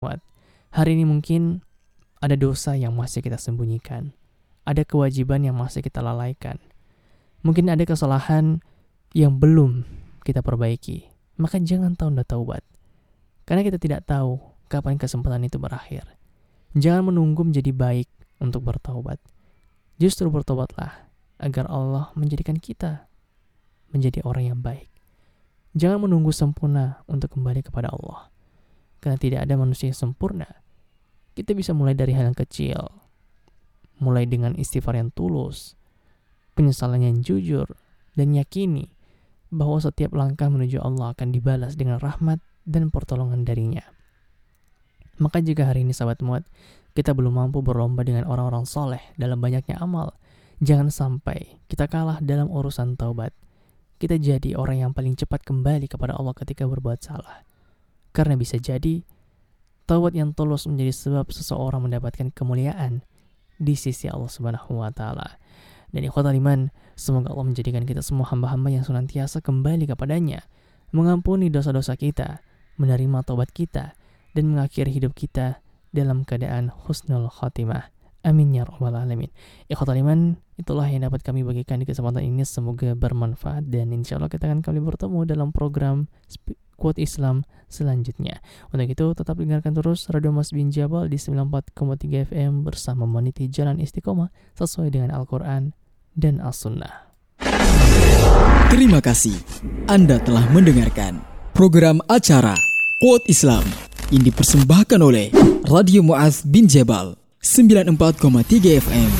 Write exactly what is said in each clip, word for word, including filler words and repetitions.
Hari ini mungkin ada dosa yang masih kita sembunyikan, ada kewajiban yang masih kita lalaikan, mungkin ada kesalahan yang belum kita perbaiki. Maka jangan tunda taubat, karena kita tidak tahu kapan kesempatan itu berakhir. Jangan menunggu menjadi baik untuk bertaubat. Justru bertobatlah agar Allah menjadikan kita menjadi orang yang baik. Jangan menunggu sempurna untuk kembali kepada Allah, karena tidak ada manusia yang sempurna. Kita bisa mulai dari hal yang kecil, mulai dengan istighfar yang tulus, penyesalan yang jujur, dan yakini bahwa setiap langkah menuju Allah akan dibalas dengan rahmat dan pertolongan darinya. Maka jika hari ini sahabat Muat, kita belum mampu berlomba dengan orang-orang soleh dalam banyaknya amal, jangan sampai kita kalah dalam urusan taubat. Kita jadi orang yang paling cepat kembali kepada Allah ketika berbuat salah. Karena bisa jadi taubat yang tulus menjadi sebab seseorang mendapatkan kemuliaan di sisi Allah Subhanahu wa taala. Dan ikhwatal iman, semoga Allah menjadikan kita semua hamba-hamba yang senantiasa kembali kepadanya, mengampuni dosa-dosa kita, menerima taubat kita, dan mengakhiri hidup kita dalam keadaan husnul khatimah. Amin ya rabbal alamin. Ikhwatal iman, itulah yang dapat kami bagikan di kesempatan ini. Semoga bermanfaat, dan insya Allah kita akan kembali bertemu dalam program Quote Islam selanjutnya. Untuk itu tetap dengarkan terus Radio Mas bin Jabal di sembilan puluh empat koma tiga F M bersama meniti jalan istiqomah sesuai dengan Al-Quran dan As-Sunnah. Terima kasih Anda telah mendengarkan program acara Quote Islam yang dipersembahkan oleh Radio Mu'adz bin Jabal sembilan puluh empat koma tiga F M.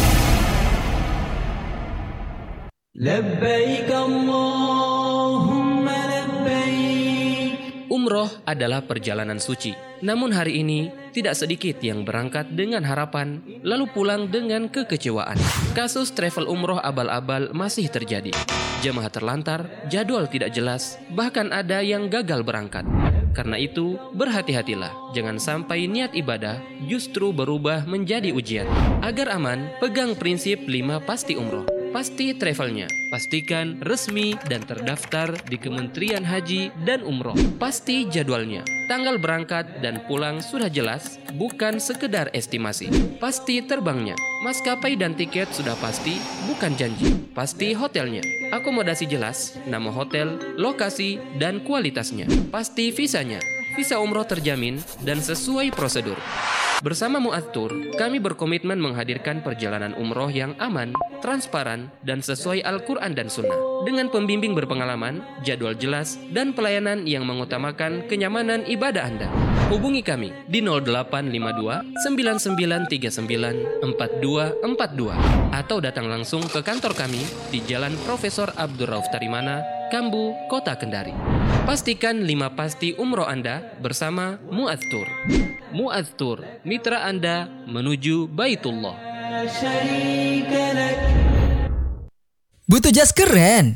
Labbaik Allahumma labbaik. Umroh adalah perjalanan suci. Namun hari ini tidak sedikit yang berangkat dengan harapan lalu pulang dengan kekecewaan. Kasus travel umroh abal-abal masih terjadi. Jemaah terlantar, jadwal tidak jelas, bahkan ada yang gagal berangkat. Karena itu, berhati-hatilah. Jangan sampai niat ibadah justru berubah menjadi ujian. Agar aman, pegang prinsip lima pasti umroh. Pasti travelnya, pastikan resmi dan terdaftar di Kementerian Haji dan Umroh. Pasti jadwalnya, tanggal berangkat dan pulang sudah jelas, bukan sekedar estimasi. Pasti terbangnya, maskapai dan tiket sudah pasti, bukan janji. Pasti hotelnya, akomodasi jelas, nama hotel, lokasi, dan kualitasnya. Pasti visanya, visa umroh terjamin dan sesuai prosedur. Bersama Mu'adz Tour, kami berkomitmen menghadirkan perjalanan umroh yang aman, transparan, dan sesuai Al-Quran dan Sunnah. Dengan pembimbing berpengalaman, jadwal jelas, dan pelayanan yang mengutamakan kenyamanan ibadah Anda. Hubungi kami di nol delapan lima dua sembilan sembilan tiga sembilan empat dua empat dua atau datang langsung ke kantor kami di Jalan Profesor Abdul Rauf Tarimana, Kambu, Kota Kendari. Pastikan lima pasti umroh Anda bersama Mu'adz Tour. Mu'adz Tour, mitra Anda menuju Baitullah. Butuh jas keren?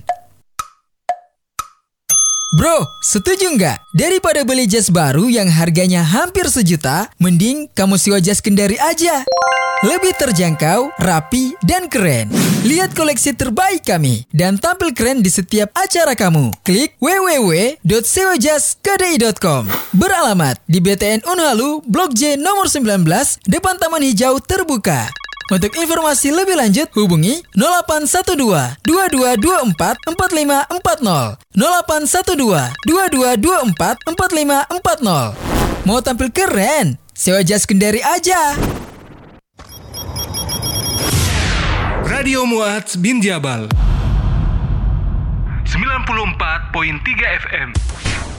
Bro, setuju nggak? Daripada beli jas baru yang harganya hampir sejuta, mending kamu sewa jas Kendari aja. Lebih terjangkau, rapi, dan keren. Lihat koleksi terbaik kami dan tampil keren di setiap acara kamu. Klik w w w dot sewa jas k d i dot com. Beralamat di B T N Unhalu, Blok J nomor sembilan belas, depan Taman Hijau Terbuka. Untuk informasi lebih lanjut, hubungi nol delapan satu dua dua dua dua empat empat lima empat nol, nol delapan satu dua dua dua dua empat empat lima empat nol. Mau tampil keren? Sewa jas Kendari aja. Radio Mu'adz bin Jabal sembilan puluh empat koma tiga F M.